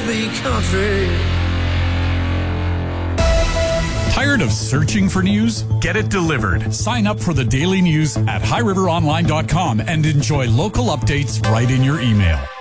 be country. Tired of searching for news? Get it delivered. Sign up for the daily news at highriveronline.com and enjoy local updates right in your email.